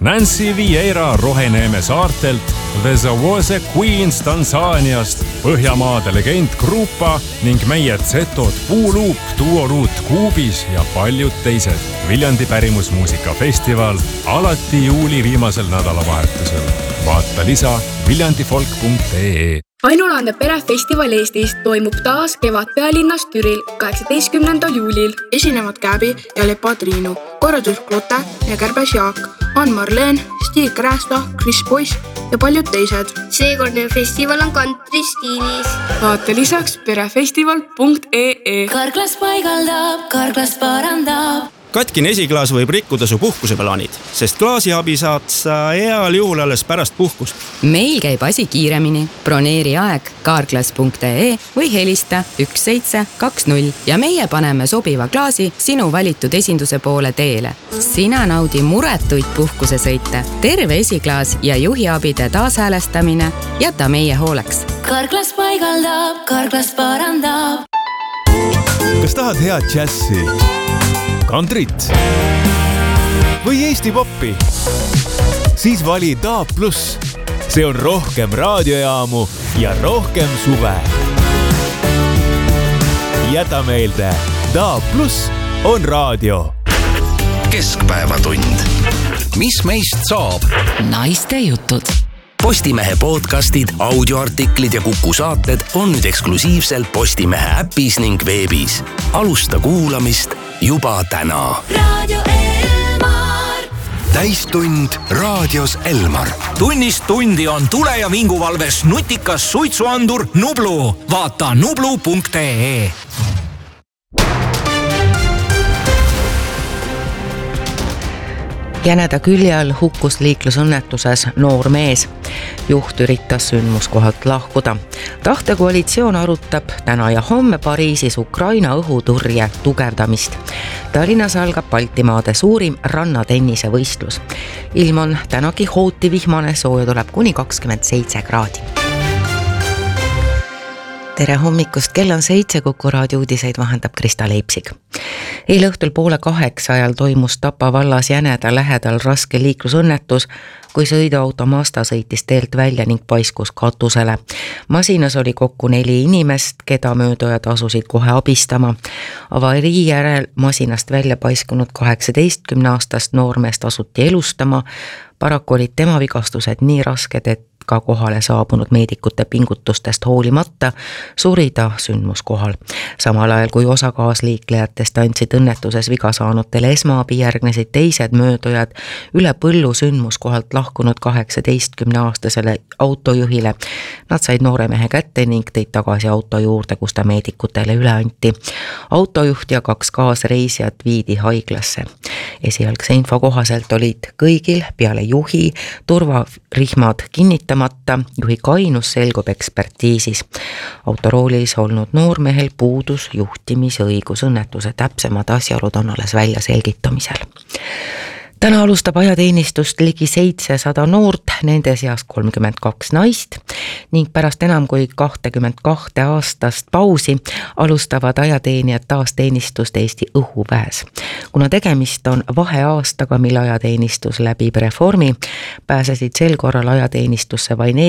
Nancy Vieira Roheneeme saartelt, The Zawose Queens Tansaaniast, Põhjamaade legend Grupa ning meie Zetod Puuluup, Duoruut Kuubis ja paljud teised. Viljandi pärimusmuusikafestival alati juuli viimasel nädalavahetusel. Vaata lisa viljandifolk.ee. Ainulaadne perefestival Eestis toimub taas Kevadpealinnas Türil 18. juulil. Esinevad Käbi ja Lepa Triinu, korraldus Klote ja Kärbes Jaak, Ann-Marleen, Stig Räästo, Chris Boyce ja paljud teised. Seekordne festival on country stiilis. Vaata lisaks perefestival.ee. Karklas paigaldab, karklas parandab. Katkine esiklaas võib rikkuda su puhkuseplaanid, sest klaasiabi saad sa heal juhul alles pärast puhkust. Meil käib asi kiiremini. Broneeri aeg karklas.ee või helista 1720 ja meie paneme sobiva klaasi sinu valitud esinduse poole teele. Sina naudi muretuid puhkusesõite, terve esiklaas ja juhiabide taashäälestamine jäta meie hooleks. Karklas paigaldab, karklas parandab. Kas tahad head džässi? Kantrit või Eesti poppi? Siis vali DAB+. See on rohkem raadiojaamu ja rohkem suve. Jäta meelde, DAB+ on raadio. Keskpäevatund. Mis meist saab? Naiste jutud. Postimehe podcastid, audioartiklid ja Kuku saated on nüüd eksklusiivselt Postimehe äpis ning veebis. Alusta kuulamist juba täna. Raadio Elmar. Täistund raadios Elmar. Tunnist tundi on tule- ja vinguvalves nutikas suitsuandur Nublu. Vaata nublu.ee. Jäneda külje all hukkus liiklusõnnetuses noor mees. Juht üritas sündmuskohalt lahkuda. Tahtekoalitsioon arutab täna ja homme Pariisis Ukraina õhutõrje tugevdamist. Tallinnas algab Baltimaade suurim rannatennise võistlus. Ilm on tänagi hooti vihmane, sooja tuleb kuni 27 kraadi. Tere hommikust, kell on 7, Kuku raadio uudiseid vahendab Krista Leipsig. Eile õhtul 7:30 ajal toimus Tapa vallas Jäneda lähedal raske liiklusõnnetus, kui sõiduauto Mazda sõitis teelt välja ning paiskus katusele. Masinas oli kokku 4 inimest, keda möödujad asusid kohe abistama. Avarii järel masinast välja paiskunud 18-aastast noormeest asuti elustama. Paraku olid tema vigastused nii rasked, et ka kohale saabunud meedikute pingutustest hoolimata suri ta sündmuskohal. Samal ajal kui osa kaasliiklejatest andsid õnnetuses viga saanutele esmaabi, järgnesid teised möödujad üle põllu sündmuskohalt lahkunud 18-aastasele autojuhile. Nad said noore mehe kätte ning tõid tagasi auto juurde, kus ta meedikutele üle anti. Autojuht ja 2 kaasreisijat viidi haiglasse. Esialgse info kohaselt olid kõigil peale juhi turvarihmad kinnitamata, juhi kainus selgub ekspertiisis. Autoroolis olnud noormehel puudus juhtimisõigus, õnnetuse täpsemad asjaolud on alles välja selgitamisel. Täna alustab ajateenistust ligi 700 noort, nende seas 32 naist ning pärast enam kui 22 aastast pausi alustavad ajateenijad taasteenistust Eesti õhuväes. Kuna tegemist on vaheaastaga, mil ajateenistus läbib reformi, pääsesid sel korral ajateenistusse vaid